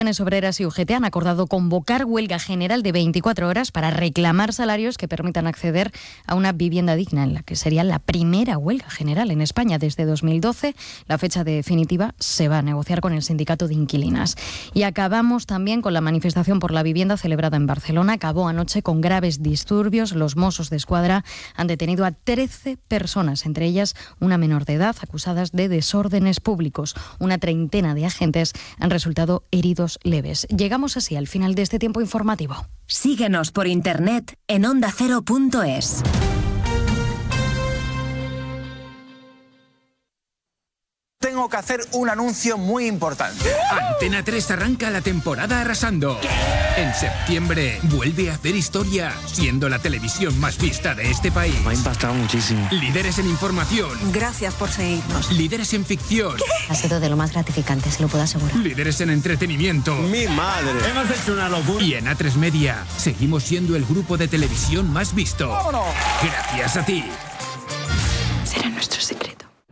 Obreras y UGT han acordado convocar huelga general de 24 horas para reclamar salarios que permitan acceder a una vivienda digna, en la que sería la primera huelga general en España desde 2012. La fecha definitiva se va a negociar con el sindicato de inquilinas. Y acabamos también con la manifestación por la vivienda celebrada en Barcelona. Acabó anoche con graves disturbios. Los Mossos d'Esquadra han detenido a 13 personas, entre ellas una menor de edad, acusadas de desórdenes públicos. Una treintena de agentes han resultado heridos leves. Llegamos así al final de este tiempo informativo. Síguenos por internet en ondacero.es. Tengo que hacer un anuncio muy importante. Antena 3 arranca la temporada arrasando. En septiembre vuelve a hacer historia, siendo la televisión más vista de este país. Me ha impactado muchísimo. Líderes en información. Gracias por seguirnos. Líderes en ficción. Ha sido de lo más gratificante, se lo puedo asegurar. Líderes en entretenimiento. ¡Mi madre! Hemos hecho una locura. Y en A3 Media seguimos siendo el grupo de televisión más visto. ¡Vámonos! Gracias a ti. Será nuestro secreto.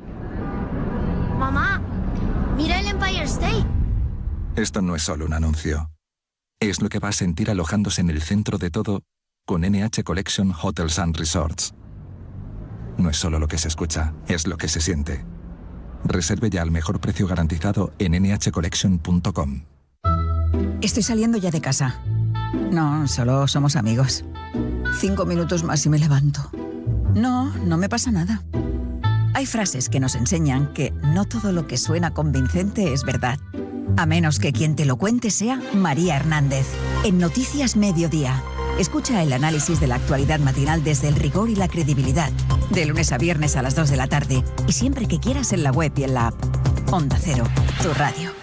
Mamá, mira el Empire State. Esto no es solo un anuncio. Es lo que va a sentir alojándose en el centro de todo con NH Collection Hotels and Resorts. No es solo lo que se escucha, es lo que se siente. Reserve ya al mejor precio garantizado en nhcollection.com. Estoy saliendo ya de casa. No, solo somos amigos. 5 minutos más y me levanto. No me pasa nada. Hay frases que nos enseñan que no todo lo que suena convincente es verdad. A menos que quien te lo cuente sea María Hernández. En Noticias Mediodía. Escucha el análisis de la actualidad matinal desde el rigor y la credibilidad. De lunes a viernes a las 2 de la tarde. Y siempre que quieras en la web y en la app. Onda Cero, tu radio.